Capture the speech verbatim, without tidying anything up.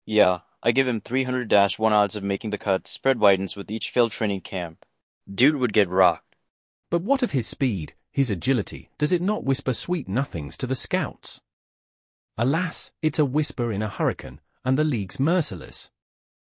Yeah, I give him three hundred dash one odds of making the cut, spread widens with each failed training camp. Dude would get rocked. But what of his speed, his agility, does it not whisper sweet nothings to the scouts? Alas, it's a whisper in a hurricane, and the league's merciless.